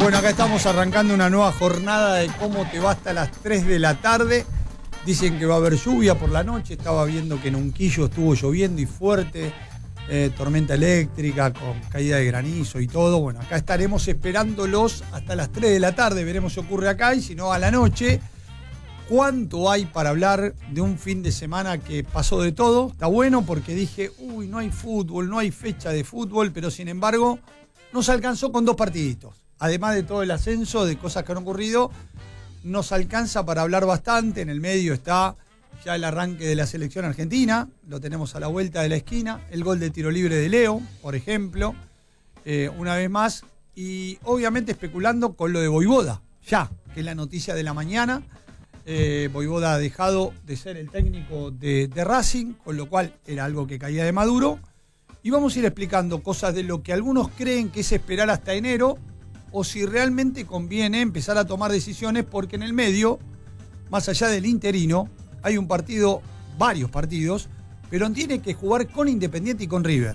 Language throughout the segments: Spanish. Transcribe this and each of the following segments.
Bueno, acá estamos arrancando una nueva jornada de Cómo te va hasta las 3 de la tarde. Dicen que va a haber lluvia por la noche. Estaba viendo que en Unquillo estuvo lloviendo y fuerte. Tormenta eléctrica con caída de granizo y todo. Bueno, acá estaremos esperándolos hasta las 3 de la tarde. Veremos si ocurre acá y si no a la noche. ¿Cuánto hay para hablar de un fin de semana que pasó de todo? Está bueno porque dije, no hay fútbol, no hay fecha de fútbol, pero sin embargo nos alcanzó con 2 partiditos. Además de todo el ascenso, de cosas que han ocurrido, nos alcanza para hablar bastante. En el medio está ya el arranque de la selección argentina, lo tenemos a la vuelta de la esquina, el gol de tiro libre de Leo, por ejemplo, una vez más, y obviamente especulando con lo de Vojvoda, ya, que es la noticia de la mañana. Vojvoda ha dejado de ser el técnico de Racing, con lo cual era algo que caía de Maduro, y vamos a ir explicando cosas de lo que algunos creen que es esperar hasta enero, o si realmente conviene empezar a tomar decisiones, porque en el medio, más allá del interino, hay un partido, varios partidos, pero tiene que jugar con Independiente y con River.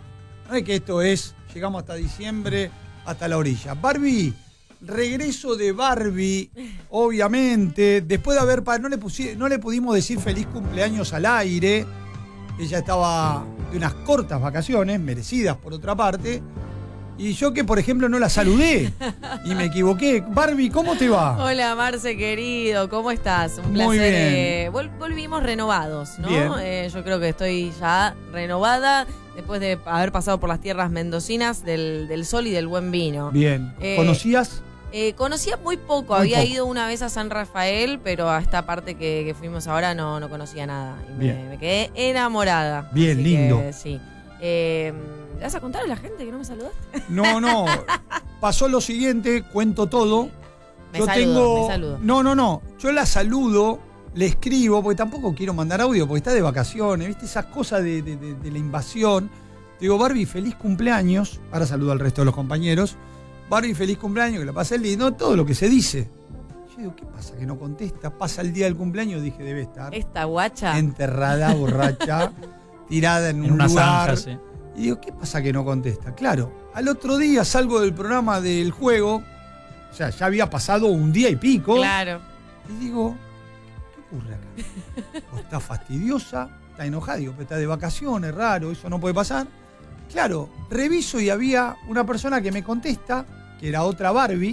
No es que esto es, llegamos hasta diciembre, hasta la orilla. Barbie, regreso de Barbie, obviamente, después de haber, no le pudimos decir feliz cumpleaños al aire, ella estaba de unas cortas vacaciones, merecidas por otra parte, y yo que, por ejemplo, no la saludé y me equivoqué. Barbie, ¿cómo te va? Hola, Marce, querido, ¿cómo estás? Un placer. Muy bien. Volvimos renovados, ¿no? Bien. Yo creo que estoy ya renovada después de haber pasado por las tierras mendocinas del sol y del buen vino. Bien. ¿Conocías? Conocía muy poco. Había ido una vez a San Rafael, pero a esta parte que fuimos ahora no conocía nada. Y me quedé enamorada. Bien, lindo. Sí. ¿Le vas a contar a la gente que no me saludaste? No. Pasó lo siguiente, cuento todo. Me saludo. No. Yo la saludo, le escribo, porque tampoco quiero mandar audio, porque está de vacaciones, ¿viste? Esas cosas de la invasión. Digo, Barbie, feliz cumpleaños. Ahora saludo al resto de los compañeros. Barbie, feliz cumpleaños, que la pasé lindo, todo lo que se dice. Yo digo, ¿qué pasa que no contesta? Pasa el día del cumpleaños, dije, debe estar esta guacha enterrada, borracha, tirada en un una lugar. zanja, sí. Y digo, ¿qué pasa que no contesta? Claro, al otro día salgo del programa del juego, o sea, ya había pasado un día y pico. Claro. Y digo, ¿qué ocurre acá? O está fastidiosa, está enojada, digo, pero está de vacaciones, raro, eso no puede pasar. Claro, reviso y había una persona que me contesta, que era otra Barbie,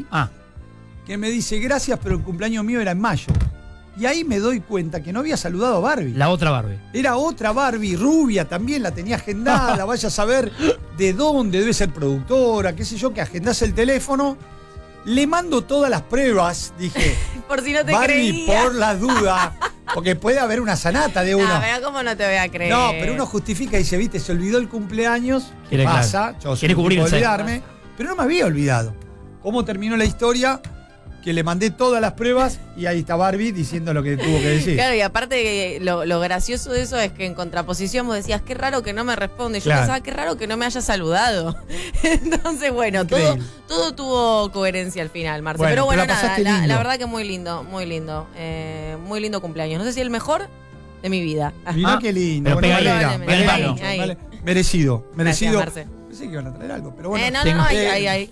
que me dice, gracias, pero el cumpleaños mío era en mayo. Y ahí me doy cuenta que no había saludado a Barbie. La otra Barbie. Era otra Barbie, rubia también, la tenía agendada, vaya a saber de dónde, debe ser productora, qué sé yo, que agendase el teléfono. Le mando todas las pruebas, dije. Por si no te Barbie, creía. por la duda, porque puede haber una sanata de uno. No, pero ¿cómo no te voy a creer? No, pero uno justifica y dice, viste, se olvidó el cumpleaños. ¿Qué Quiere, pasa? claro. Yo soy Quiere un tipo de cubrirse. olvidarme, pero no me había olvidado. ¿Cómo terminó la historia? Que le mandé todas las pruebas y ahí está Barbie diciendo lo que tuvo que decir. Claro, y aparte lo gracioso de eso es que en contraposición vos decías, qué raro que no me responde. Y yo Claro. pensaba, qué raro que no me haya saludado. Entonces, todo tuvo coherencia al final, Marce. Bueno, pero bueno, pero la nada, pasaste lindo. la verdad que muy lindo, muy lindo. Muy lindo cumpleaños. No sé si el mejor de mi vida. Mirá qué lindo. pero Bueno, pega me ahí, alegra, ahí, me ahí. alegra. Merecido. Gracias, Marce. Pensé que iban a traer algo, pero bueno. No, ahí.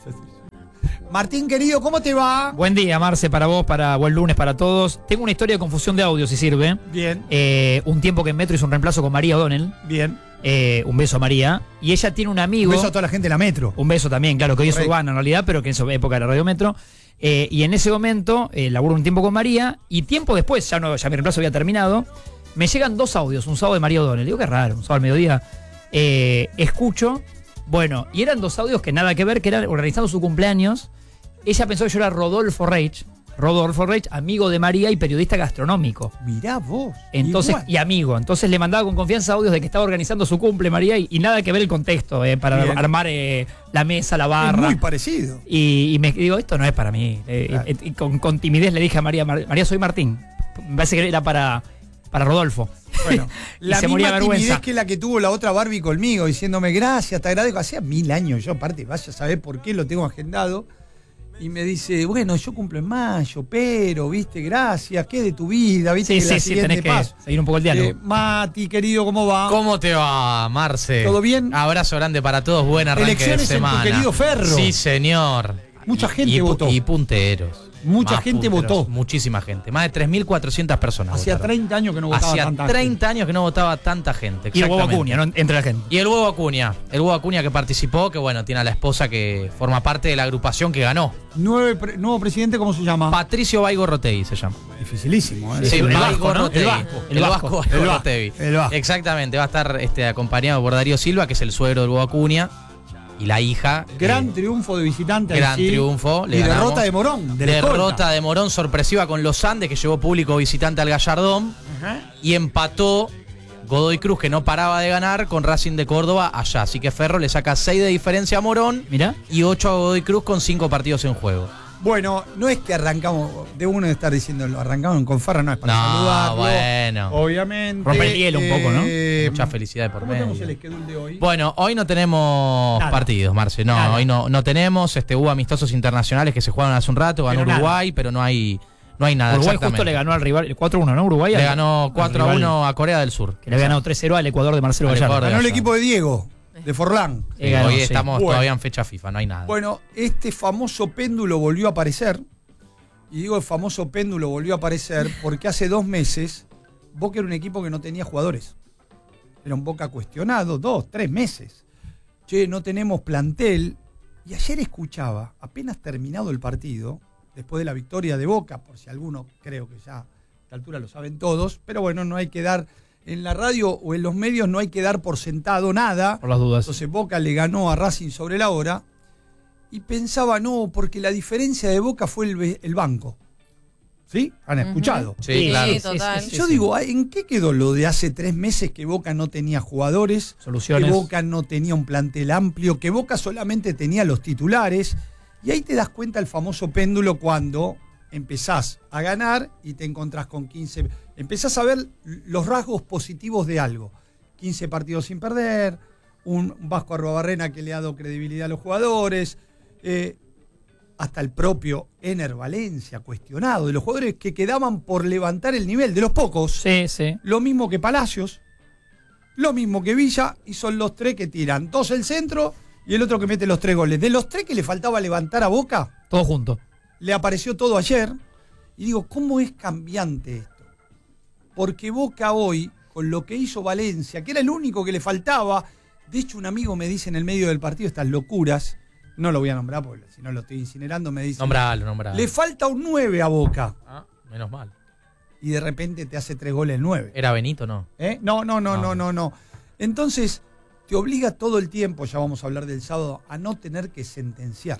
Martín, querido, ¿cómo te va? Buen día, Marce, para vos, buen lunes para todos. Tengo una historia de confusión de audio, si sirve. Bien, Un tiempo que en Metro hizo un reemplazo con María O'Donnell. bien. Un beso a María. Y ella tiene un amigo. Un beso a toda la gente de la Metro. Un beso también, claro, que hoy es Correcto. urbana en realidad, pero que en su época era Radio Metro. Y en ese momento laburo un tiempo con María. Y tiempo después, ya mi reemplazo había terminado, me llegan 2 audios, un sábado de María O'Donnell. Digo, qué raro, un sábado al mediodía. Escucho. Bueno, y eran 2 audios que nada que ver, que eran organizando su cumpleaños. Ella pensó que yo era Rodolfo Reich, amigo de María y periodista gastronómico. Mirá vos. Entonces, igual. y amigo. Entonces le mandaba con confianza audios de que estaba organizando su cumple, María, y nada que ver el contexto para Bien. armar la mesa, la Es barra. muy parecido. Y me digo, esto no es para mí. Claro. Y con timidez le dije a María, María, soy Martín. Me parece que era para Rodolfo. Bueno, Y la se moría misma de vergüenza. timidez que la que tuvo la otra Barbie conmigo, diciéndome gracias, te agradezco. Hacía 1000 años yo, aparte, vaya a saber por qué lo tengo agendado. Y me dice, bueno, yo cumplo en mayo, pero, viste, gracias, ¿qué de tu vida? ¿Viste? Sí, que la sí, siguiente tenés que paso. seguir un poco el diálogo. Mati, querido, ¿cómo va? ¿Cómo te va, Marce? ¿Todo bien? Abrazo grande para todos, buen arranque Elecciones de en tu semana. querido Ferro. Sí, señor. Mucha gente votó. Y punteros. Mucha gente votó. Muchísima gente. Más de 3.400 personas. Hacía votaron. 30 años que no votaba Hacía tanta 30 años que no votaba tanta gente. Y el huevo Acuña, ¿no? Entre la gente. Y el huevo Acuña. El huevo Acuña que participó, que bueno, tiene a la esposa que forma parte de la agrupación que ganó. Nuevo presidente, ¿cómo se llama? Patricio Baigo Rotegui se llama. Dificilísimo, ¿eh? Sí, el Baigo Vasco, ¿no? Rotegui. El Vasco. Baigo Rotegui. El Vasco. Exactamente, va a estar acompañado por Darío Silva, que es el suegro del huevo Acuña. Y la hija. Gran triunfo de visitante. Gran triunfo. Y derrota de Morón. Derrota de Morón sorpresiva con los Andes, que llevó público visitante al Gallardón. Ajá. Y empató Godoy Cruz, que no paraba de ganar, con Racing de Córdoba allá. Así que Ferro le saca 6 de diferencia a Morón. Mirá. Y 8 a Godoy Cruz con 5 partidos en juego. Bueno, no es que arrancamos, de uno de estar diciendo, arrancamos con Ferro, no es para saludarlo. Bueno. Obviamente. Rompe el hielo un poco, ¿no? Mucha felicidad por ¿Cómo medio. tenemos el schedule de hoy? Bueno, hoy no tenemos Nada. partidos, Marce. No, Nada. hoy no tenemos. Hubo amistosos internacionales que se jugaron hace un rato. Ganó Pero nada. Uruguay, pero no hay nada. Uruguay exactamente. justo le ganó al rival, el 4-1, ¿no? Uruguay. Le al- ganó al 4 a rival 1 a Corea del Sur. Que le había ganado 3-0 al Ecuador de Marcelo Al Gallardo. Ecuador. Ganó el allá. equipo de Diego, de Forlán. Ganó, Hoy sí. estamos Bueno. todavía en fecha FIFA, no hay nada. Bueno, este famoso péndulo volvió a aparecer. Y digo el famoso péndulo volvió a aparecer porque hace 2 meses Boca era un equipo que no tenía jugadores. Era un Boca cuestionado, 2, 3 meses. Che, no tenemos plantel. Y ayer escuchaba, apenas terminado el partido, después de la victoria de Boca, por si alguno creo que ya a esta altura lo saben todos, pero bueno, no hay que dar, en la radio o en los medios no hay que dar por sentado nada. Por las dudas. Entonces Boca le ganó a Racing sobre la hora y pensaba, no, porque la diferencia de Boca fue el banco. ¿Sí? ¿Han escuchado? Sí, claro. Sí, total. Yo digo, ¿en qué quedó lo de hace 3 meses que Boca no tenía jugadores? Soluciones. Que Boca no tenía un plantel amplio, que Boca solamente tenía los titulares. Y ahí te das cuenta el famoso péndulo cuando empezás a ganar y te encontrás con 15. Empezás a ver los rasgos positivos de algo. 15 partidos sin perder, un Vasco Arruabarrena que le ha dado credibilidad a los jugadores, hasta el propio Ener Valencia cuestionado, de los jugadores que quedaban por levantar el nivel, de los pocos. Sí, sí. Lo mismo que Palacios, lo mismo que Villa, y son los 3 que tiran. 2 el centro y el otro que mete los 3 goles. De los 3 que le faltaba levantar a Boca, Todo junto. le apareció todo ayer. Y digo, ¿cómo es cambiante esto? Porque Boca hoy, con lo que hizo Valencia, que era el único que le faltaba, de hecho un amigo me dice en el medio del partido estas locuras, no lo voy a nombrar porque si no lo estoy incinerando, me dice, Nombralo. le falta un 9 a Boca. Ah, menos mal. Y de repente te hace 3 goles el 9. ¿Era Benito no? No. Entonces, te obliga todo el tiempo, ya vamos a hablar del sábado, a no tener que sentenciar.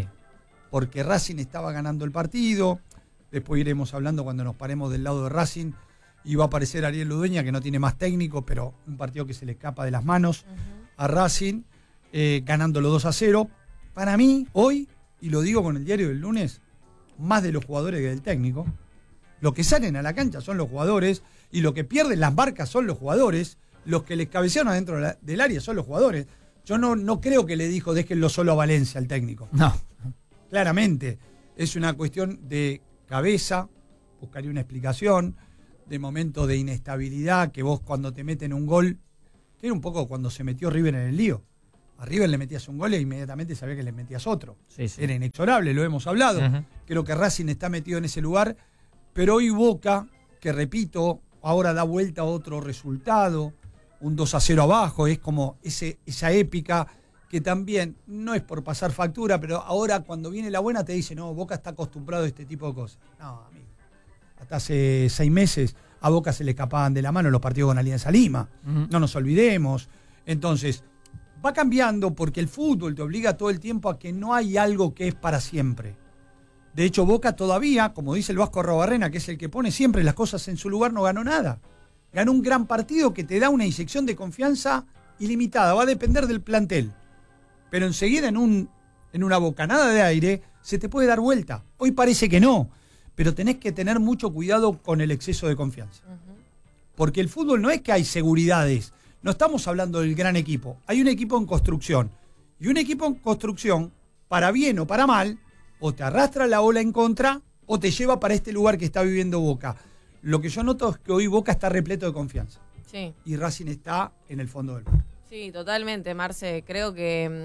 Porque Racing estaba ganando el partido, después iremos hablando cuando nos paremos del lado de Racing, y va a aparecer Ariel Ludueña, que no tiene más técnico, pero un partido que se le escapa de las manos a Racing, ganándolo 2-0. Para mí, hoy, y lo digo con el diario del lunes, más de los jugadores que del técnico. Los que salen a la cancha son los jugadores, y los que pierden las marcas son los jugadores, los que les cabecearon adentro del área son los jugadores. Yo no creo que le dijo déjenlo solo a Valencia al técnico. No. Claramente, es una cuestión de cabeza, buscaría una explicación, de momento de inestabilidad, que vos cuando te meten un gol, que era un poco cuando se metió River en el lío. A River le metías un gol e inmediatamente sabía que le metías otro. Sí, sí. Era inexorable, lo hemos hablado. Creo que Racing está metido en ese lugar, pero hoy Boca, que repito, ahora da vuelta a otro resultado, un 2-0 abajo, es como esa épica que también no es por pasar factura, pero ahora cuando viene la buena te dice, no, Boca está acostumbrado a este tipo de cosas. No, amigo. Hasta hace 6 meses a Boca se le escapaban de la mano los partidos con Alianza Lima. No nos olvidemos. Entonces, va cambiando porque el fútbol te obliga todo el tiempo a que no hay algo que es para siempre. De hecho, Boca todavía, como dice el Vasco Arruabarrena, que es el que pone siempre las cosas en su lugar, no ganó nada. Ganó un gran partido que te da una inyección de confianza ilimitada. Va a depender del plantel. Pero enseguida en una bocanada de aire se te puede dar vuelta. Hoy parece que no, pero tenés que tener mucho cuidado con el exceso de confianza. Porque el fútbol no es que hay seguridades. No estamos hablando del gran equipo. Hay un equipo en construcción. Y un equipo en construcción, para bien o para mal, o te arrastra la ola en contra o te lleva para este lugar que está viviendo Boca. Lo que yo noto es que hoy Boca está repleto de confianza. Sí. Y Racing está en el fondo del mar. Sí, totalmente, Marce. Creo que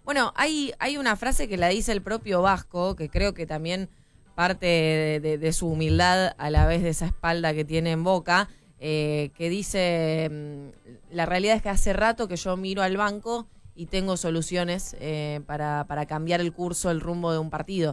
Bueno, hay una frase que la dice el propio Vasco, que creo que también parte de su humildad a la vez de esa espalda que tiene en Boca, que dice, la realidad es que hace rato que yo miro al banco y tengo soluciones para cambiar el curso, el rumbo de un partido.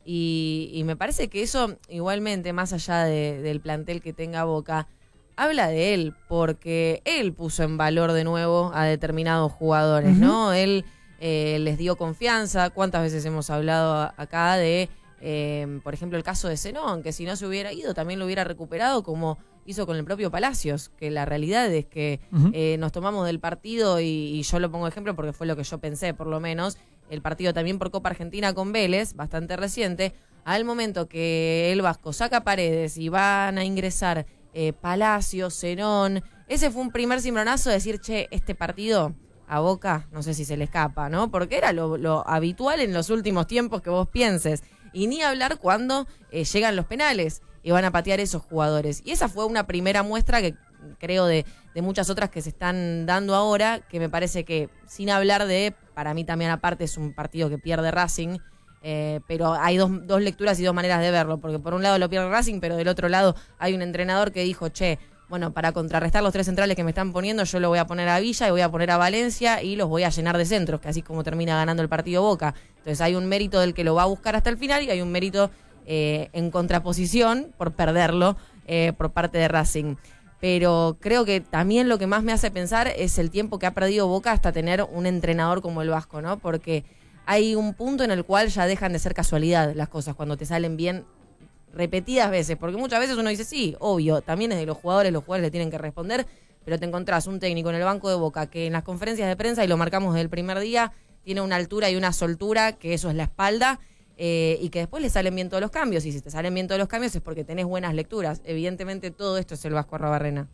Y me parece que eso, igualmente, más allá del plantel que tenga Boca, habla de él, porque él puso en valor de nuevo a determinados jugadores, ¿no? Él les dio confianza. ¿Cuántas veces hemos hablado acá de, por ejemplo, el caso de Zenón, que si no se hubiera ido también lo hubiera recuperado, como hizo con el propio Palacios, que la realidad es que nos tomamos del partido, y yo lo pongo de ejemplo porque fue lo que yo pensé, por lo menos, el partido también por Copa Argentina con Vélez, bastante reciente, al momento que el Vasco saca Paredes y van a ingresar Palacios, Zenón, ese fue un primer cimbronazo de decir, che, este partido a Boca no sé si se le escapa, ¿no? Porque era lo habitual en los últimos tiempos que vos pienses, y ni hablar cuando llegan los penales y van a patear esos jugadores. Y esa fue una primera muestra que creo de muchas otras que se están dando ahora, que me parece que, sin hablar de, para mí también aparte es un partido que pierde Racing, pero hay dos lecturas y dos maneras de verlo, porque por un lado lo pierde Racing, pero del otro lado hay un entrenador que dijo, che, bueno, para contrarrestar los 3 centrales que me están poniendo, yo lo voy a poner a Villa y voy a poner a Valencia y los voy a llenar de centros, que así es como termina ganando el partido Boca. Entonces hay un mérito del que lo va a buscar hasta el final y hay un mérito en contraposición por perderlo por parte de Racing. Pero creo que también lo que más me hace pensar es el tiempo que ha perdido Boca hasta tener un entrenador como el Vasco, ¿no? Porque hay un punto en el cual ya dejan de ser casualidad las cosas cuando te salen bien repetidas veces, porque muchas veces uno dice, sí, obvio, también es de los jugadores le tienen que responder, pero te encontrás un técnico en el banco de Boca que en las conferencias de prensa, y lo marcamos desde el primer día, tiene una altura y una soltura, que eso es la espalda, y que después le salen bien todos los cambios, y si te salen bien todos los cambios es porque tenés buenas lecturas. Evidentemente todo esto es el Vasco Arruabarrena.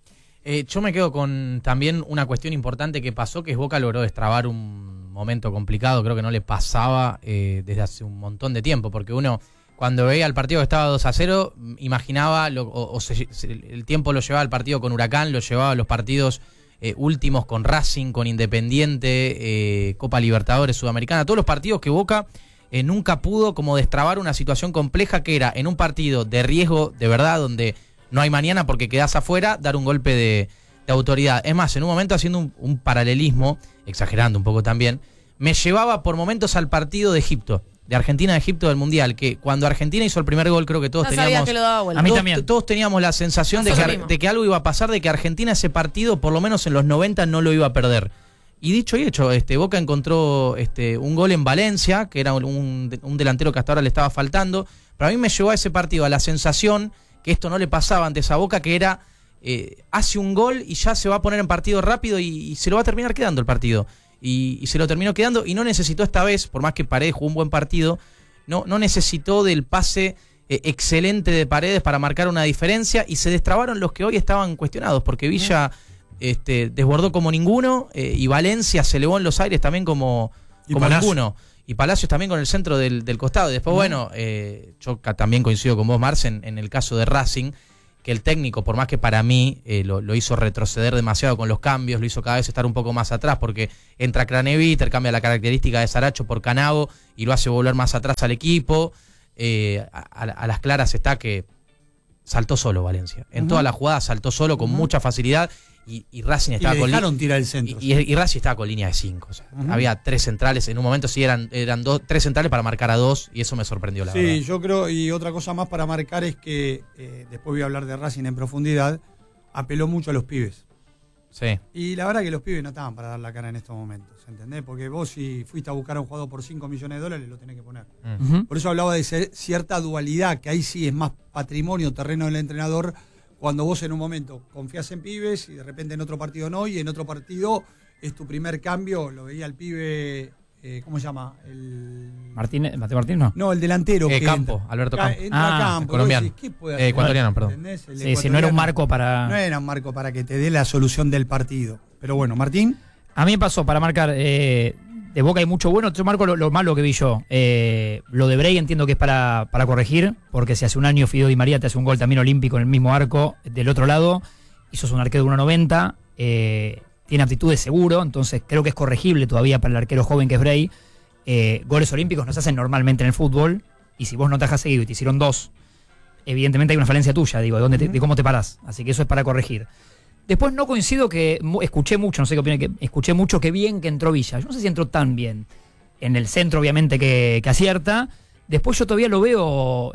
Yo me quedo con también una cuestión importante que pasó, que es Boca logró destrabar un momento complicado, creo que no le pasaba desde hace un montón de tiempo, porque uno cuando veía el partido que estaba 2-0, imaginaba, el tiempo lo llevaba el partido con Huracán, lo llevaba a los partidos últimos con Racing, con Independiente, Copa Libertadores, Sudamericana, todos los partidos que Boca nunca pudo como destrabar una situación compleja, que era en un partido de riesgo de verdad, donde no hay mañana porque quedás afuera, dar un golpe de autoridad. Es más, en un momento, haciendo un paralelismo, exagerando un poco también, me llevaba por momentos al partido de Egipto, de Argentina-Egipto del Mundial, que cuando Argentina hizo el primer gol, creo que todos teníamos... Que lo daba vuelta. A mí también. Todos teníamos la sensación de que algo iba a pasar, de que Argentina ese partido, por lo menos en los 90, no lo iba a perder. Y dicho y hecho, Boca encontró un gol en Valencia, que era un delantero que hasta ahora le estaba faltando, pero a mí me llevó a ese partido a la sensación que esto no le pasaba antes a Boca, que era, hace un gol y ya se va a poner en partido rápido y se lo va a terminar quedando el partido. Y se lo terminó quedando, y no necesitó esta vez, por más que Paredes jugó un buen partido, no necesitó del pase excelente de Paredes para marcar una diferencia, y se destrabaron los que hoy estaban cuestionados, porque Villa desbordó como ninguno, y Valencia se elevó en los aires también como ninguno, y Palacios también con el centro del costado. Y después, bueno, yo también coincido con vos, Marce, en el caso de Racing, que el técnico, por más que para mí lo hizo retroceder demasiado con los cambios, lo hizo cada vez estar un poco más atrás, porque entra Craneviter, cambia la característica de Saracho por Canavo y lo hace volver más atrás al equipo. A las claras está que saltó solo Valencia. En toda la jugada saltó solo con mucha facilidad, y Racing estaba y le dejaron tirar el centro. Y Racing estaba con línea de 5. O sea, había 3 centrales. En un momento sí eran 3 centrales para marcar a 2, y eso me sorprendió, la verdad. Sí, yo creo, y otra cosa más para marcar es que, después voy a hablar de Racing en profundidad, apeló mucho a los pibes. Sí. Y la verdad que los pibes no estaban para dar la cara en estos momentos, ¿entendés? Porque vos, si fuiste a buscar a un jugador por $5 millones, lo tenés que poner. Por eso hablaba de cierta dualidad, que ahí sí es más patrimonio, terreno del entrenador, cuando vos en un momento confías en pibes y de repente en otro partido no, y en otro partido es tu primer cambio. Lo veía el pibe, ¿cómo se llama? Mateo Martínez, ¿no? No, el delantero. Campo, Alberto Campo. Entra a Campo. Colombiano. Decís, ¿qué puede hacer? Ecuatoriano, perdón. Sí, si no era un marco para... No era un marco para que te dé la solución del partido. Pero bueno, Martín. A mí me pasó para marcar... de Boca hay mucho bueno. Yo marco lo malo que vi yo. Lo de Bray entiendo que es para corregir, porque si hace un año Fideo Di María te hace un gol también olímpico en el mismo arco del otro lado, y sos un arquero de 1.90, tiene aptitudes seguro, entonces creo que es corregible todavía para el arquero joven que es Bray. Goles olímpicos no se hacen normalmente en el fútbol, y si vos no te has seguido y te hicieron 2, evidentemente hay una falencia tuya, digo, de cómo te parás. Así que eso es para corregir. Después no coincido escuché mucho, no sé qué opinan, escuché mucho que bien que entró Villa. Yo no sé si entró tan bien. En el centro, obviamente, que acierta. Después yo todavía lo veo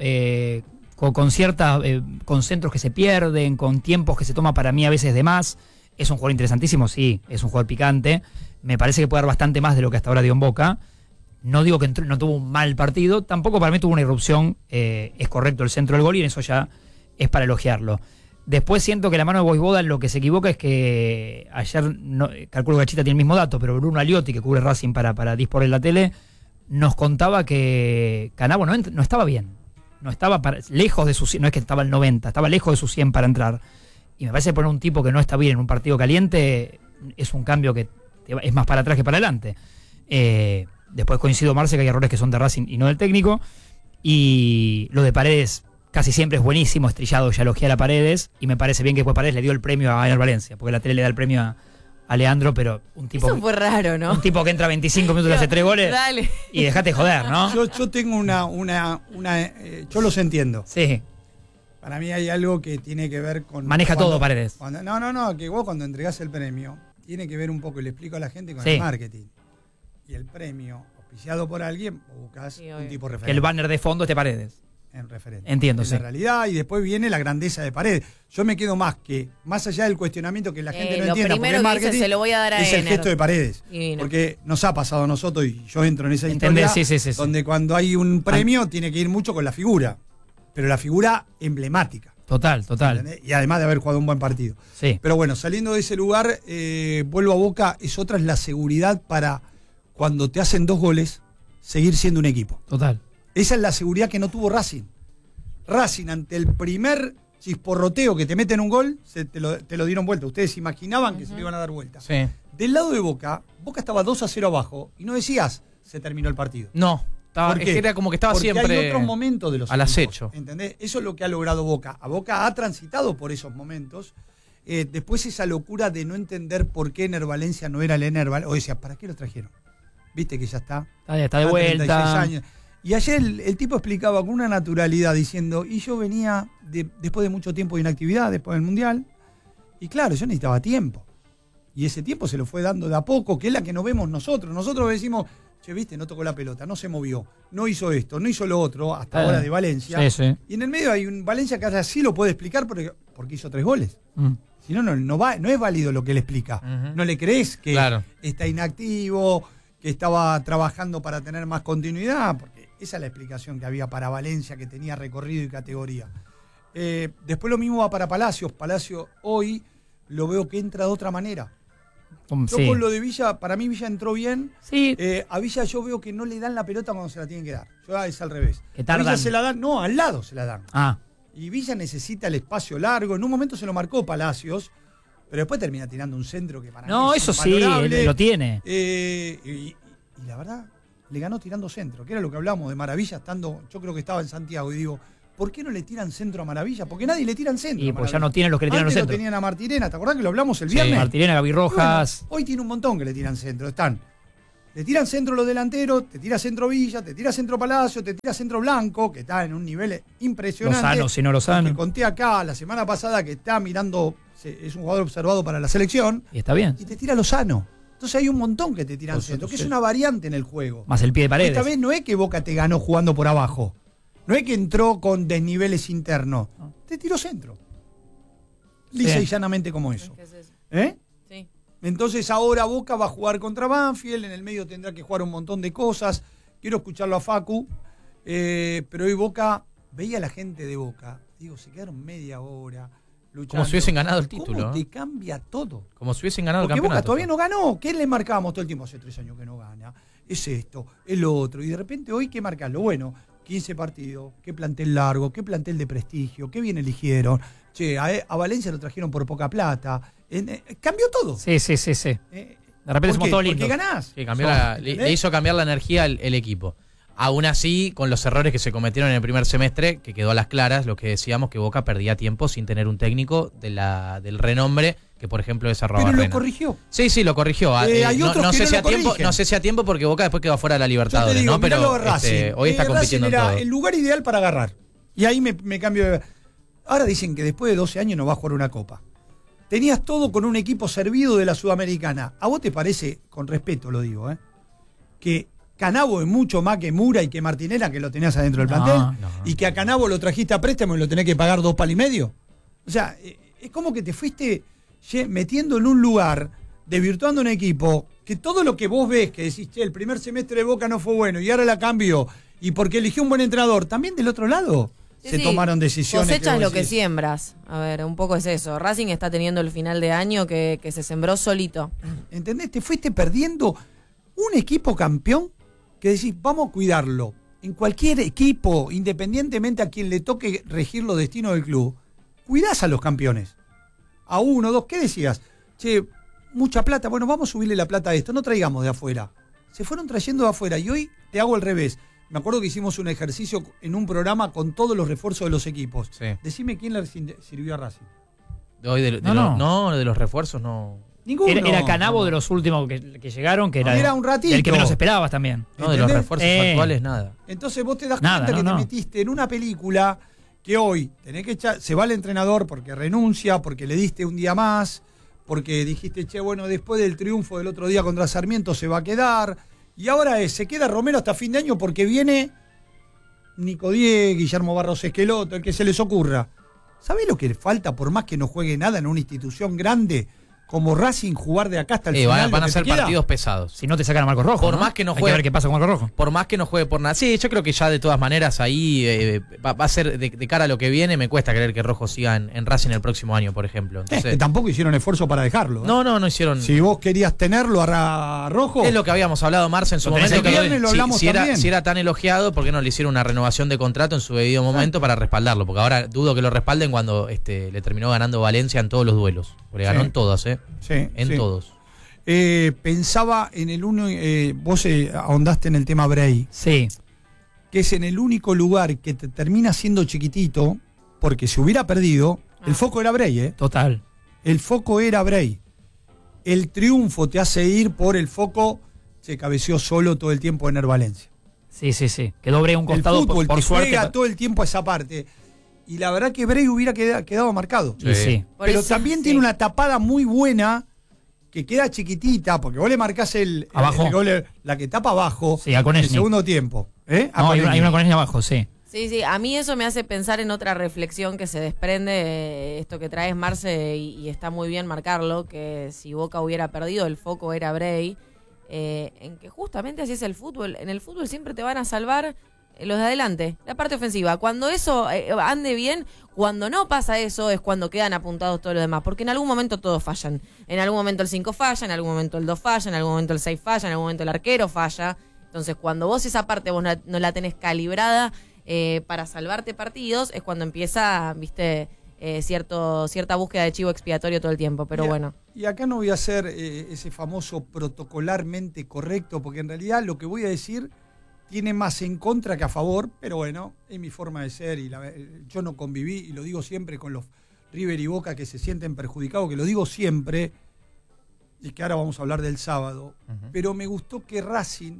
con centros que se pierden, con tiempos que se toma para mí a veces de más. Es un jugador interesantísimo, sí, es un jugador picante. Me parece que puede dar bastante más de lo que hasta ahora dio en Boca. No digo que no tuvo un mal partido, tampoco para mí tuvo una irrupción. Es correcto el centro del gol y en eso ya es para elogiarlo. Después siento que la mano de Vojvoda en lo que se equivoca es que ayer, calculo que Gachita tiene el mismo dato, pero Bruno Aliotti, que cubre Racing para Dispor en la tele, nos contaba que Canavo no estaba bien. No estaba lejos de su 100, no es que estaba al 90, estaba lejos de su 100 para entrar. Y me parece que poner un tipo que no está bien en un partido caliente es un cambio que es más para atrás que para adelante. Después coincido, Marce, que hay errores que son de Racing y no del técnico. Y lo de Paredes casi siempre es buenísimo, estrellado, ya elogiar a Paredes, y me parece bien que después Paredes le dio el premio a Ener Valencia, porque la tele le da el premio a Leandro, pero un tipo... Eso fue raro, ¿no? Un tipo que entra 25 minutos y hace 3 goles, dale. Y dejate joder, ¿no? Yo tengo yo los entiendo. Sí. Para mí hay algo que tiene que ver con... Maneja todo Paredes. No, que vos cuando entregás el premio, tiene que ver un poco, y le explico a la gente, con Sí. el marketing. Y el premio, auspiciado por alguien, buscas un tipo referente. El banner de fondo es de Paredes. En referente. Entiendo, en sí. la realidad, y después viene la grandeza de Paredes. Yo me quedo más allá del cuestionamiento que la gente no entienda, porque el marketing se lo voy a dar a es el Ener. gesto de Paredes. Divino. Porque nos ha pasado a nosotros, y yo entro en esa ¿Entendés? historia, Sí. donde cuando hay un premio tiene que ir mucho con la figura, pero la figura emblemática. Total. ¿Entendés? Y además de haber jugado un buen partido. Sí. Pero bueno, saliendo de ese lugar, vuelvo a Boca, es la seguridad para cuando te hacen 2 goles, seguir siendo un equipo. Total. Esa es la seguridad que no tuvo Racing. Racing, ante el primer chisporroteo que te meten un gol, te lo dieron vuelta. Ustedes imaginaban que se lo iban a dar vuelta. Sí. Del lado de Boca estaba 2-0 abajo y no decías se terminó el partido. No, ¿Por qué? era como que estaba Porque siempre hay otros momentos de los al equipos, acecho. ¿entendés? Eso es lo que ha logrado Boca. A Boca ha transitado por esos momentos. Después esa locura de no entender por qué Ener Valencia no era el Ener Valencia. O decía, ¿para qué lo trajeron? Viste que ya está. Está de vuelta. 36 años. Y ayer el tipo explicaba con una naturalidad diciendo, y yo venía después de mucho tiempo de inactividad, después del Mundial, y claro, yo necesitaba tiempo. Y ese tiempo se lo fue dando de a poco, que es la que no vemos nosotros. Nosotros decimos, che, viste, no tocó la pelota, no se movió, no hizo esto, no hizo lo otro, hasta ahora de Valencia. Sí. Y en el medio hay un Valencia que así lo puede explicar porque hizo 3 goles. Si no, no es válido lo que él explica. No le crees que está inactivo, que estaba trabajando para tener más continuidad, porque esa es la explicación que había para Valencia, que tenía recorrido y categoría. Después lo mismo va para Palacios. Palacio hoy lo veo que entra de otra manera. Yo con lo de Villa, para mí Villa entró bien. Sí. A Villa yo veo que no le dan la pelota cuando se la tienen que dar. Es al revés. Que tardan. A Villa se la dan, no, al lado se la dan. Ah. Y Villa necesita el espacio largo. En un momento se lo marcó Palacios, pero después termina tirando un centro que para mí es eso sí, lo tiene. Y la verdad, le ganó tirando centro, que era lo que hablamos de Maravilla estando, yo creo que estaba en Santiago, y digo, ¿por qué no le tiran centro a Maravilla? Porque nadie le tiran centro. Y pues ya no tienen los que le tiran los centros. centros. Tenían a Martirena, ¿te acordás que lo hablamos el viernes? Martirena, Gaby Rojas. Bueno, hoy tiene un montón que le tiran centro. Le tiran centro los delanteros, te tira centro Villa, te tira centro Palacio, te tira centro Blanco, que está en un nivel impresionante. Lozano. Que conté acá la semana pasada que está mirando, es un jugador observado para la selección. Y está bien. Y te tira Lozano. Entonces hay un montón que te tiran centro, que es una variante en el juego. Más el pie de Paredes. Esta vez no es que Boca te ganó jugando por abajo. No es que entró con desniveles internos. Te tiró centro. Lisa y llanamente como eso. ¿Qué es eso? Sí. Entonces ahora Boca va a jugar contra Banfield. En el medio tendrá que jugar un montón de cosas. Quiero escucharlo a Facu. Pero hoy Boca, veía a la gente de Boca. Digo, se quedaron media hora luchando. Como si hubiesen ganado el título. ¿Cómo te cambia todo? Como si hubiesen ganado Porque el campeonato. Boca todavía no ganó. ¿Qué le marcábamos todo el tiempo? Hace 3 años que no gana. Es esto, el otro. Y de repente hoy, ¿qué marcan? Lo bueno, 15 partidos, qué plantel largo, qué plantel de prestigio, qué bien eligieron. Che, a Valencia lo trajeron por poca plata. Cambió todo. Sí. De repente somos todos lindos. Porque ganás. Sí, le hizo cambiar la energía el equipo. Aún así, con los errores que se cometieron en el primer semestre, que quedó a las claras, lo que decíamos que Boca perdía tiempo sin tener un técnico del renombre que por ejemplo es Pero Arrobarrena. lo corrigió. Sí, lo corrigió. Hay otros no que sé no si lo a tiempo, corrigen. no sé si a tiempo porque Boca después quedó fuera de la Yo te Libertadores, digo, ¿no? Pero miralo de Racing. hoy está compitiendo en Racing todo. era el lugar ideal para agarrar. Y ahí me cambio de... Ahora dicen que después de 12 años no va a jugar una copa. Tenías todo con un equipo servido de la Sudamericana. ¿A vos te parece, con respeto lo digo, que Canavo es mucho más que Mura y que Martinera, que lo tenías adentro del plantel? Y que a Canavo lo trajiste a préstamo y lo tenés que pagar 2 palos y medio. O sea, es como que te fuiste metiendo en un lugar, desvirtuando un equipo, que todo lo que vos ves, que decís, che, el primer semestre de Boca no fue bueno y ahora la cambio, y porque eligió un buen entrenador, también del otro lado se tomaron decisiones. Cosechas lo que siembras. A ver, un poco es eso. Racing está teniendo el final de año que se sembró solito. ¿Entendés? Te fuiste perdiendo un equipo campeón que decís, vamos a cuidarlo. En cualquier equipo, independientemente a quien le toque regir los destinos del club, cuidás a los campeones. A 1, 2, ¿qué decías? Che, mucha plata, bueno, vamos a subirle la plata a esto, no traigamos de afuera. Se fueron trayendo de afuera y hoy te hago al revés. Me acuerdo que hicimos un ejercicio en un programa con todos los refuerzos de los equipos. Sí. Decime quién le sirvió a Racing. De los refuerzos no. Ninguno. Era Canavo de los últimos que llegaron, que era un ratito. el que menos esperabas también. No, de los refuerzos actuales nada. Entonces vos te das cuenta que te metiste en una película que hoy tenés que echar, se va el entrenador porque renuncia, porque le diste un día más, porque dijiste, che, bueno, después del triunfo del otro día contra Sarmiento se va a quedar. Y ahora se queda Romero hasta fin de año porque viene Nico Diez, Guillermo Barros Esqueloto, el que se les ocurra. ¿Sabés lo que le falta por más que no juegue nada en una institución grande como Racing, jugar de acá hasta el final? Van a ser partidos pesados. Si no te sacan a Marcos Rojo. Por más que no juegue. Hay que ver qué pasa con Marcos Rojo. Por más que no juegue por nada. Sí, yo creo que ya de todas maneras ahí va a ser de cara a lo que viene. Me cuesta creer que Rojo siga en Racing el próximo año, por ejemplo. Entonces, que tampoco hicieron esfuerzo para dejarlo. No hicieron. Si vos querías tenerlo a Rojo. Es lo que habíamos hablado, Marce, en su momento. Si era tan elogiado, ¿por qué no le hicieron una renovación de contrato en su debido momento para respaldarlo? Porque ahora dudo que lo respalden cuando le terminó ganando Valencia en todos los duelos. Porque ganó en todas, Sí. Todos. Pensaba en el uno, vos ahondaste en el tema Bray. Sí. Que es en el único lugar que te termina siendo chiquitito, porque si hubiera perdido, el foco era Bray, Total. El foco era Bray. El triunfo te hace ir por el foco, se cabeció solo todo el tiempo en Valencia. Sí. Quedó Bray un costado el fútbol por te suerte. juega todo el tiempo a esa parte. Y la verdad que Bray hubiera quedado marcado. Sí. Pero también tiene una tapada muy buena que queda chiquitita, porque vos le marcás el gol, la que tapa abajo, sí, a en el segundo tiempo. Hay una con abajo, sí. Sí, a mí eso me hace pensar en otra reflexión que se desprende, esto que traes, Marce, y está muy bien marcarlo, que si Boca hubiera perdido, el foco era Bray, en que justamente así es el fútbol. En el fútbol siempre te van a salvar los de adelante, la parte ofensiva. Cuando eso ande bien, cuando no pasa eso, es cuando quedan apuntados todos los demás. Porque en algún momento todos fallan. En algún momento el 5 falla, en algún momento el 2 falla, en algún momento el 6 falla, en algún momento el arquero falla. Entonces, cuando vos esa parte vos no la tenés calibrada para salvarte partidos, es cuando empieza, viste, cierta búsqueda de chivo expiatorio todo el tiempo. Pero bueno. Y acá no voy a hacer ese famoso protocolarmente correcto, porque en realidad lo que voy a decir tiene más en contra que a favor, pero bueno, es mi forma de ser y yo no conviví, y lo digo siempre con los River y Boca que se sienten perjudicados, que lo digo siempre, y que ahora vamos a hablar del sábado, pero me gustó que Racing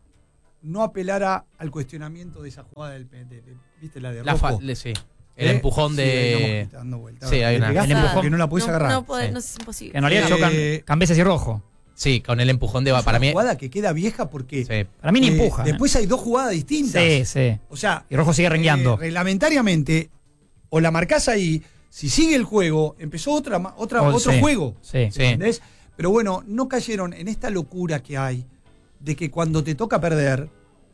no apelara al cuestionamiento de esa jugada ¿viste la de Rojo? Sí. El empujón de... Sí, hay una... El empujón que no la podés agarrar. No es imposible. Que en realidad chocan Cambeses y Rojo. Sí, con el empujón de... Para mí, jugada que queda vieja porque... Para mí ni empuja. Después hay dos jugadas distintas. Sí. O sea... Y Rojo sigue rengueando. Reglamentariamente, o la marcás ahí, si sigue el juego, empezó otro juego. Sí. ¿Entendés? Pero bueno, no cayeron en esta locura que hay de que cuando te toca perder,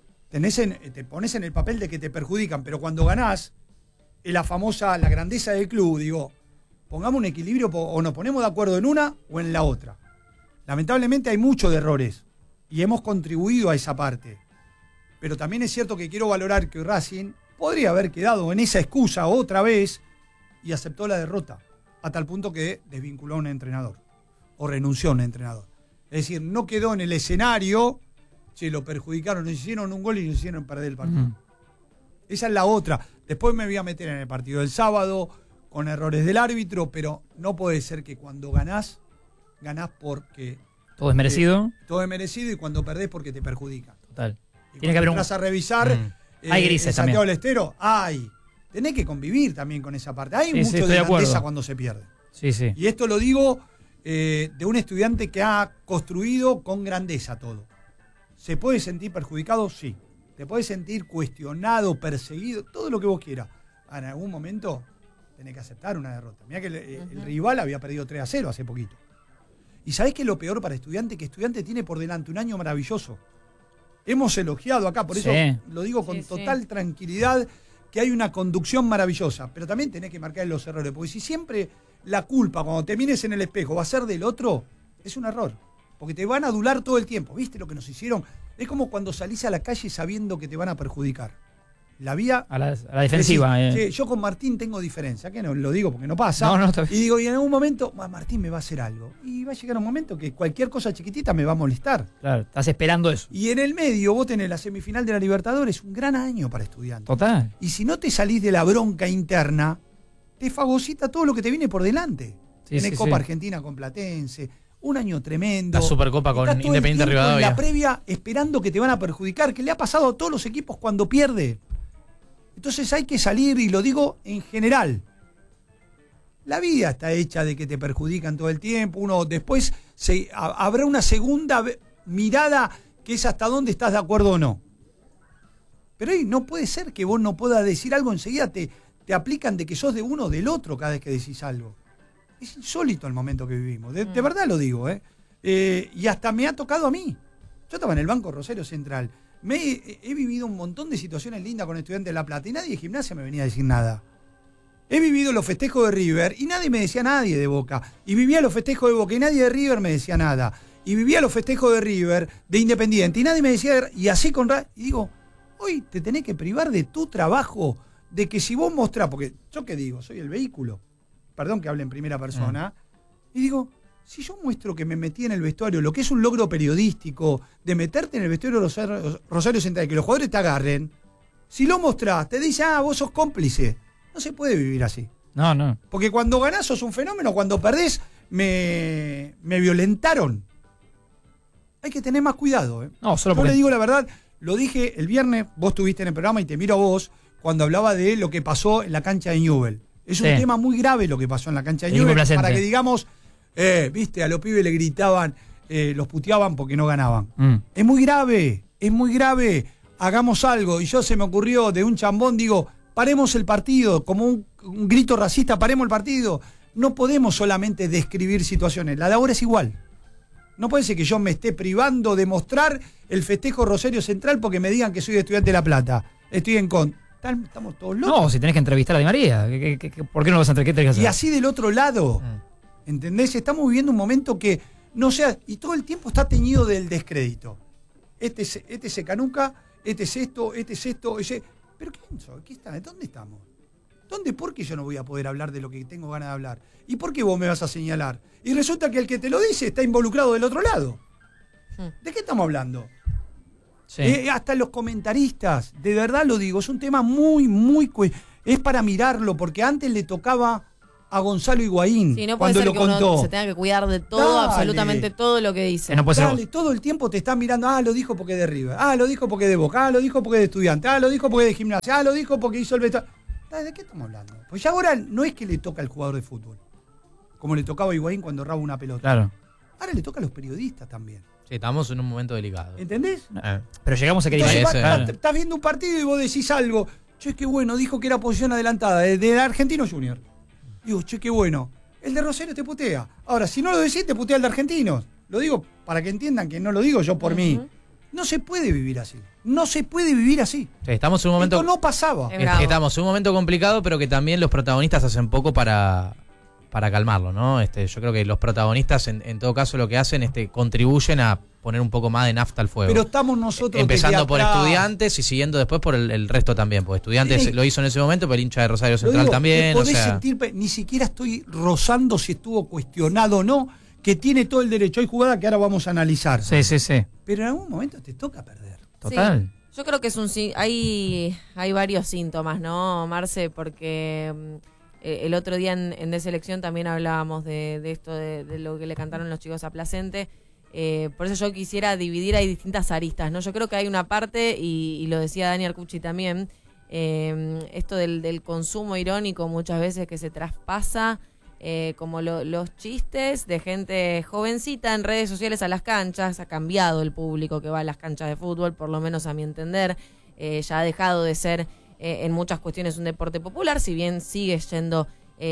te pones en el papel de que te perjudican, pero cuando ganás, es la grandeza del club, digo, pongamos un equilibrio o nos ponemos de acuerdo en una o en la otra. Lamentablemente hay muchos de errores y hemos contribuido a esa parte. Pero también es cierto que quiero valorar que Racing podría haber quedado en esa excusa otra vez y aceptó la derrota, a tal punto que desvinculó a un entrenador o renunció a un entrenador. Es decir, no quedó en el escenario, lo perjudicaron, nos hicieron un gol y nos hicieron perder el partido. Esa es la otra. Después me voy a meter en el partido del sábado, con errores del árbitro, pero no puede ser que cuando ganás porque... Todo es merecido. Todo es merecido y cuando perdés porque te perjudica. Total. Y Tiene que haber entras a revisar hay grises el Santiago también. del Estero, tenés que convivir también con esa parte. Hay Sí, mucho estoy de de acuerdo. grandeza cuando se pierde. Sí, sí. Y esto lo digo de un estudiante que ha construido con grandeza todo. ¿Se puede sentir perjudicado? Sí. ¿Te puedes sentir cuestionado, perseguido? Todo lo que vos quieras. En algún momento tenés que aceptar una derrota. Mirá que el rival había perdido 3-0 hace poquito. ¿Y sabés qué es lo peor para Estudiante? Que Estudiante tiene por delante un año maravilloso. Hemos elogiado acá, por eso lo digo con total tranquilidad, que hay una conducción maravillosa. Pero también tenés que marcar los errores. Porque si siempre la culpa, cuando te mires en el espejo, va a ser del otro, es un error. Porque te van a adular todo el tiempo. ¿Viste lo que nos hicieron? Es como cuando salís a la calle sabiendo que te van a perjudicar. La vía... A la defensiva. Sí, yo con Martín tengo diferencia, que no lo digo porque no pasa. No, está bien. Y digo, y en algún momento, Martín me va a hacer algo. Y va a llegar un momento que cualquier cosa chiquitita me va a molestar. Claro, estás esperando eso. Y en el medio, vos tenés la semifinal de la Libertadores, un gran año para Estudiantes. Total. Y si no te salís de la bronca interna, te fagocita todo lo que te viene por delante. Tenés Copa Argentina con Platense, un año tremendo. La Supercopa con Independiente Rivadavia. En la previa esperando que te van a perjudicar, que le ha pasado a todos los equipos cuando pierde. Entonces hay que salir, y lo digo en general. La vida está hecha de que te perjudican todo el tiempo. Uno después habrá una segunda mirada que es hasta dónde estás de acuerdo o no. Pero no puede ser que vos no puedas decir algo enseguida. Te aplican de que sos de uno o del otro cada vez que decís algo. Es insólito el momento que vivimos. De verdad lo digo. Y hasta me ha tocado a mí. Yo estaba en el banco Rosario Central. He vivido un montón de situaciones lindas con Estudiantes de La Plata y nadie de Gimnasia me venía a decir nada. He vivido los festejos de River y nadie me decía nadie de Boca. Y vivía los festejos de Boca y nadie de River me decía nada. Y vivía los festejos de River, de Independiente, y nadie me decía... Y así y digo, hoy te tenés que privar de tu trabajo, de que si vos mostrás... Porque yo qué digo, soy el vehículo. Perdón que hable en primera persona. Y digo... Si yo muestro que me metí en el vestuario, lo que es un logro periodístico, de meterte en el vestuario Rosario Central, que los jugadores te agarren, si lo mostrás, te dice, vos sos cómplice. No se puede vivir así. No. Porque cuando ganás sos un fenómeno, cuando perdés me violentaron. Hay que tener más cuidado. No, solo yo porque... le digo la verdad, lo dije el viernes, vos estuviste en el programa y te miro a vos, cuando hablaba de lo que pasó en la cancha de Newell. Es un tema muy grave lo que pasó en la cancha de Newell, para que digamos... viste, a los pibes le gritaban, los puteaban porque no ganaban. Es muy grave, hagamos algo. Y yo se me ocurrió de un chambón, digo, paremos el partido, como un grito racista, paremos el partido. No podemos solamente describir situaciones, la de ahora es igual. No puede ser que yo me esté privando de mostrar el festejo Rosario Central porque me digan que soy de Estudiante de La Plata. Estoy en contra. Estamos todos locos. No, si tenés que entrevistar a Di María, ¿por qué no vas a entrevistar? ¿Qué tenés que hacer? Y así del otro lado... ¿Entendés? Estamos viviendo un momento que no sea, y todo el tiempo está teñido del descrédito. Este se canuca, este es esto, ese. ¿Pero quién soy? ¿Qué está? ¿Dónde estamos? ¿Por qué yo no voy a poder hablar de lo que tengo ganas de hablar? ¿Y por qué vos me vas a señalar? Y resulta que el que te lo dice está involucrado del otro lado. ¿De qué estamos hablando? Sí. Hasta los comentaristas, de verdad lo digo, es un tema muy, es para mirarlo, porque antes le tocaba a Gonzalo Higuaín, sí, no cuando puede ser lo que contó. Uno se tenga que cuidar de todo, absolutamente todo lo que dice. No puede ser. Todo el tiempo te está mirando, lo dijo porque es de River, lo dijo porque es de Boca, lo dijo porque es de Estudiante, lo dijo porque es de Gimnasia, lo dijo porque hizo el vestuario. ¿De qué estamos hablando? Pues ya ahora no es que le toca al jugador de fútbol, como le tocaba a Higuaín cuando erraba una pelota. Claro. Ahora le toca a los periodistas también. Sí, estamos en un momento delicado. ¿Entendés? Pero llegamos a que... Estás viendo un partido y vos decís algo. Che, qué bueno, dijo que era posición adelantada, de Argentino Junior. Digo, che, qué bueno. El de Rosario te putea. Ahora, si no lo decís, te putea el de Argentinos. Lo digo para que entiendan que no lo digo yo por mí. No se puede vivir así. No se puede vivir así. Sí, estamos en un momento... Esto no pasaba. Estamos en un momento complicado, pero que también los protagonistas hacen poco para calmarlo, ¿no? Yo creo que los protagonistas, en todo caso, lo que hacen contribuyen a poner un poco más de nafta al fuego. Pero estamos nosotros... Empezando por Estudiantes y siguiendo después por el resto también. Porque Estudiantes lo hizo en ese momento, pero el hincha de Rosario Central también. Ni siquiera estoy rozando si estuvo cuestionado o no, que tiene todo el derecho. Hay jugada que ahora vamos a analizar. Sí. Pero en algún momento te toca perder. Total. Sí, yo creo que hay varios síntomas, ¿no, Marce? Porque el otro día en De Selección también hablábamos de esto, de lo que le cantaron los chicos a Placente. Por eso yo quisiera dividir, hay distintas aristas, ¿no? Yo creo que hay una parte, y lo decía Dani Arcucci también, esto del consumo irónico muchas veces que se traspasa, como los chistes de gente jovencita en redes sociales a las canchas. Ha cambiado el público que va a las canchas de fútbol, por lo menos a mi entender. Ya ha dejado de ser en muchas cuestiones un deporte popular, si bien sigue yendo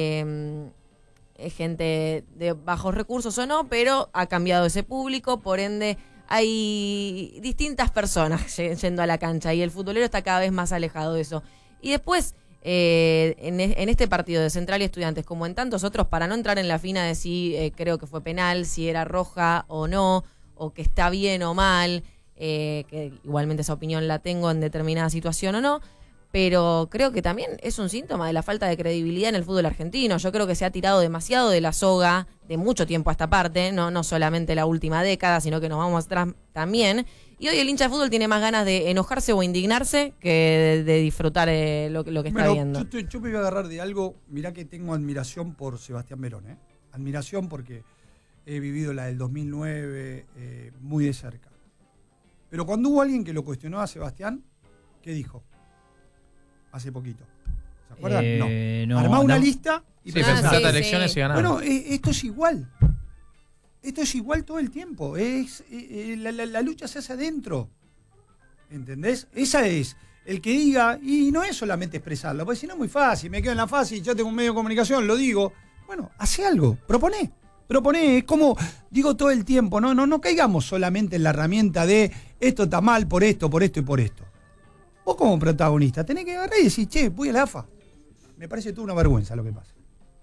gente de bajos recursos o no, pero ha cambiado ese público, por ende hay distintas personas yendo a la cancha y el futbolero está cada vez más alejado de eso. Y después, en este partido de Central y Estudiantes, como en tantos otros, para no entrar en la fina de si creo que fue penal, si era roja o no, o que está bien o mal, que igualmente esa opinión la tengo en determinada situación o no, pero creo que también es un síntoma de la falta de credibilidad en el fútbol argentino. Yo creo que se ha tirado demasiado de la soga de mucho tiempo a esta parte, no solamente la última década, sino que nos vamos atrás también. Y hoy el hincha de fútbol tiene más ganas de enojarse o indignarse que de disfrutar lo que está viendo. Yo me voy a agarrar de algo. Mirá que tengo admiración por Sebastián Verón, admiración porque he vivido la del 2009 muy de cerca. Pero cuando hubo alguien que lo cuestionó a Sebastián, ¿qué dijo? Hace poquito. ¿Se acuerdan? No. Armá una lista y presentá elecciones y ganar. Bueno, esto es igual. Esto es igual todo el tiempo. La lucha se hace adentro. ¿Entendés? Esa es. El que diga, y no es solamente expresarlo, porque si no es muy fácil, me quedo en la fácil, yo tengo un medio de comunicación, lo digo. Bueno, hace algo, proponé, es como digo todo el tiempo, no caigamos solamente en la herramienta de esto está mal por esto y por esto. Vos como protagonista tenés que agarrar y decir, che, voy a la AFA. Me parece toda una vergüenza lo que pasa.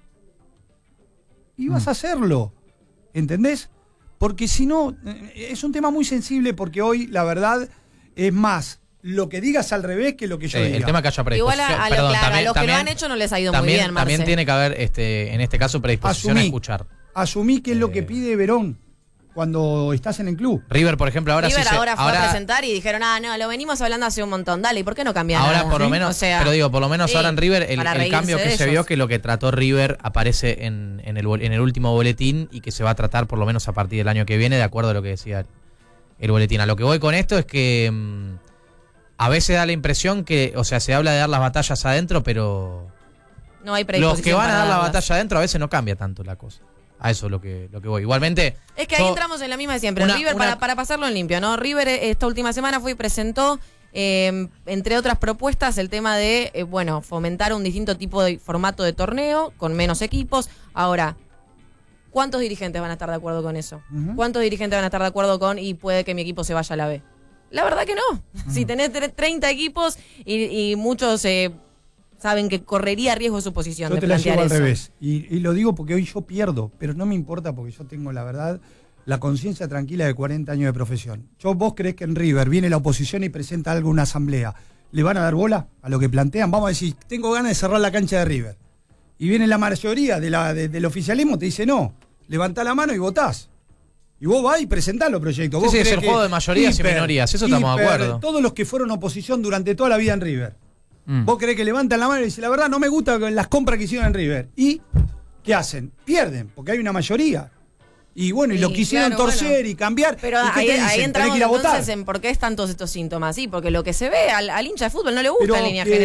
Y vas a hacerlo, ¿entendés? Porque si no, es un tema muy sensible porque hoy, la verdad, es más lo que digas al revés que lo que yo diga. El tema que haya predisposición. Igual a los que lo han hecho no les ha ido muy bien, Marce. También tiene que haber, en este caso, predisposición a escuchar. Asumí que es lo que pide Verón cuando estás en el club. River, por ejemplo, ahora fue a presentar y dijeron, no, lo venimos hablando hace un montón, dale, ¿y por qué no cambian ahora nada? Por lo menos, pero digo, por lo menos ahora en River el cambio que se vio, que lo que trató River aparece en el último boletín y que se va a tratar por lo menos a partir del año que viene, de acuerdo a lo que decía el boletín. A lo que voy con esto es que a veces da la impresión que, o sea, se habla de dar las batallas adentro, pero no hay predisposición. Los que van a dar la batalla adentro a veces no cambia tanto la cosa. A eso es lo que voy. Igualmente. Es que ahí entramos en la misma de siempre. River, para pasarlo en limpio, ¿no? River esta última semana fue y presentó, entre otras propuestas, el tema de, fomentar un distinto tipo de formato de torneo, con menos equipos. Ahora, ¿cuántos dirigentes van a estar de acuerdo con eso? Uh-huh. ¿Cuántos dirigentes van a estar de acuerdo con y puede que mi equipo se vaya a la B? La verdad que no. Uh-huh. Si tenés 30 equipos y muchos saben que correría riesgo su posición. Yo te la llevo al revés. Y lo digo porque hoy yo pierdo, pero no me importa porque yo tengo, la verdad, la conciencia tranquila de 40 años de profesión. ¿Vos creés que en River viene la oposición y presenta algo en una asamblea? ¿Le van a dar bola a lo que plantean? Vamos a decir, tengo ganas de cerrar la cancha de River. Y viene la mayoría del oficialismo, te dice no. Levantá la mano y votás. Y vos vas y presentás los proyectos. Sí, es el juego de mayorías y minorías, eso estamos de acuerdo. Todos los que fueron oposición durante toda la vida en River. ¿Vos creés que levantan la mano y dicen, la verdad no me gustan las compras que hicieron en River? ¿Y qué hacen? Pierden, porque hay una mayoría. Y bueno, y lo quisieron torcer y cambiar. Pero ahí entramos entonces en por qué están todos estos síntomas. Sí, porque lo que se ve al hincha de fútbol no le gusta en línea general.